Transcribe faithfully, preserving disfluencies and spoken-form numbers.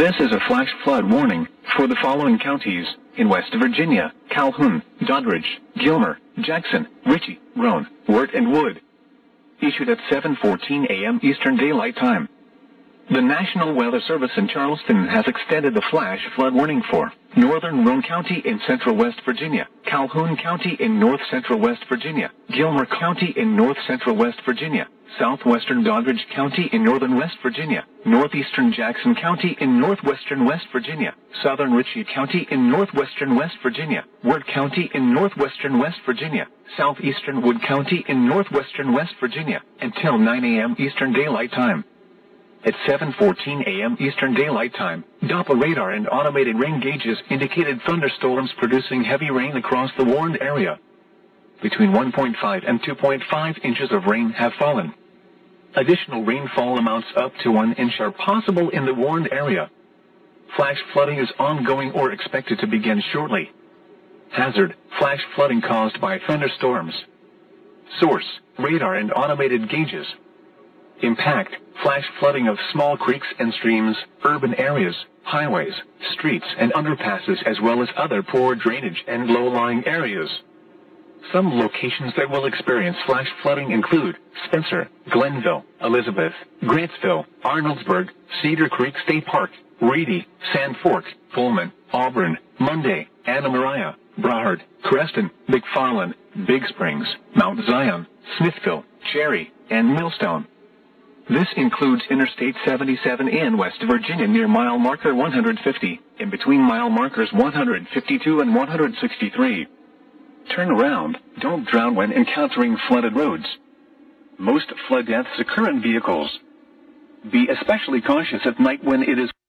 This is a flash flood warning for the following counties in West Virginia: Calhoun, Doddridge, Gilmer, Jackson, Ritchie, Roane, Wirt, and Wood. Issued at seven fourteen a m Eastern Daylight Time. The National Weather Service in Charleston has extended the flash flood warning for northern Roane County in central West Virginia, Calhoun County in north central West Virginia, Gilmer County in north central West Virginia, southwestern Doddridge County in northern West Virginia, northeastern Jackson County in northwestern West Virginia, southern Ritchie County in northwestern West Virginia, Wirt County in northwestern West Virginia, southeastern Wood County in northwestern West Virginia, until nine a m Eastern Daylight Time. At seven fourteen a m Eastern Daylight Time, Doppler radar and automated rain gauges indicated thunderstorms producing heavy rain across the warned area. Between one point five and two point five inches of rain have fallen. Additional rainfall amounts up to one inch are possible in the warned area. Flash flooding is ongoing or expected to begin shortly. Hazard: flash flooding caused by thunderstorms. Source: radar and automated gauges. Impact: flash flooding of small creeks and streams, urban areas, highways, streets and underpasses, as well as other poor drainage and low-lying areas. Some locations that will experience flash flooding include Spencer, Glenville, Elizabeth, Grantsville, Arnoldsburg, Cedar Creek State Park, Reedy, Sand Fork, Pullman, Auburn, Monday, Anna Maria, Broward, Creston, McFarland, Big Springs, Mount Zion, Smithville, Cherry, and Millstone. This includes Interstate seventy-seven in West Virginia near mile marker one hundred fifty, in between mile markers one hundred fifty-two and one hundred sixty-three. Turn around, don't drown when encountering flooded roads. Most flood deaths occur in vehicles. Be especially cautious at night when it is